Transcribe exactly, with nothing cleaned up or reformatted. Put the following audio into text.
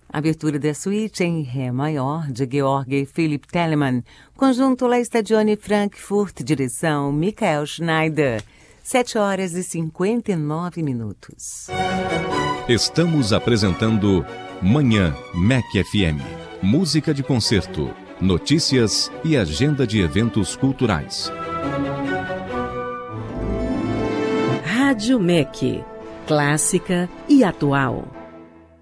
Abertura da suíte em Ré maior, de Georg Philipp Telemann, conjunto La Stagione Frankfurt, direção Michael Schneider. sete horas e cinquenta e nove minutos. Estamos apresentando Manhã M E C F M. Música de concerto, notícias e agenda de eventos culturais. Rádio M E C, clássica e atual.